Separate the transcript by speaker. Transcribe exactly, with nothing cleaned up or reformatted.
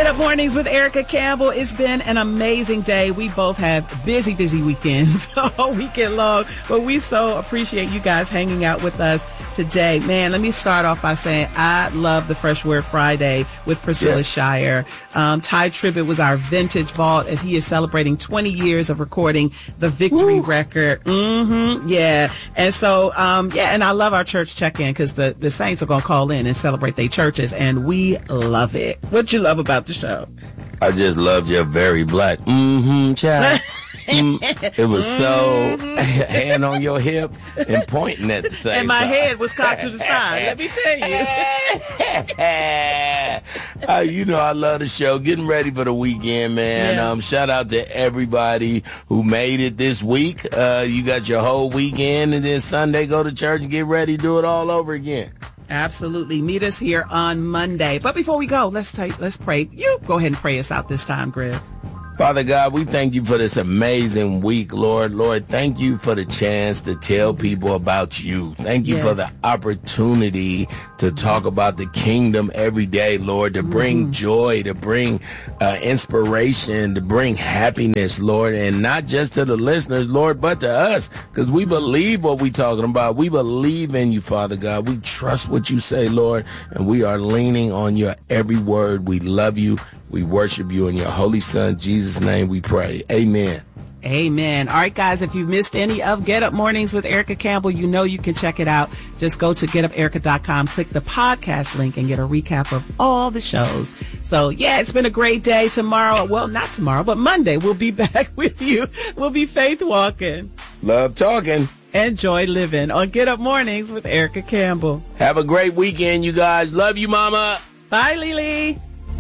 Speaker 1: Get Up Mornings with Erica Campbell. It's been an amazing day. We both have busy, busy weekends all weekend long, but we so appreciate you guys hanging out with us today. Man, let me start off by saying I love the Fresh Word Friday with Priscilla yes. Shire. Um, Ty Tribbett was our vintage vault as he is celebrating twenty years of recording the Victory Woo. record. Mm-hmm. Yeah. And so, um, yeah, and I love our church check-in because the, the Saints are going to call in and celebrate their churches, and we love it. What you love about the show?
Speaker 2: I just loved your very black mm-hmm child. Mm, it was so hand on your hip and pointing at the same time.
Speaker 1: And my time. head was cocked to the side, let me
Speaker 2: tell you. uh, you know I love the show. Getting ready for the weekend, man. Yeah. Um, shout out to everybody who made it this week. Uh, you got your whole weekend, and then Sunday go to church and get ready to do it all over again.
Speaker 1: Absolutely. Meet us here on Monday. But before we go, let's take, let's pray. You go ahead and pray us out this time, Griff.
Speaker 2: Father God, we thank you for this amazing week, Lord. Lord, thank you for the chance to tell people about you. Thank you yes. for the opportunity to talk about the kingdom every day, Lord, to bring mm. joy, to bring uh, inspiration, to bring happiness, Lord, and not just to the listeners, Lord, but to us, because we believe what we're talking about. We believe in you, Father God. We trust what you say, Lord, and we are leaning on your every word. We love you. We worship you in your holy son, Jesus' name we pray. Amen.
Speaker 1: Amen. All right, guys, if you missed any of Get Up Mornings with Erica Campbell, you know you can check it out. Just go to get up erica dot com, click the podcast link, and get a recap of all the shows. So, yeah, it's been a great day. Tomorrow, well, not tomorrow, but Monday, we'll be back with you. We'll be faith walking.
Speaker 2: Love talking.
Speaker 1: And joy living on Get Up Mornings with Erica Campbell.
Speaker 2: Have a great weekend, you guys. Love you, Mama.
Speaker 1: Bye, Lily.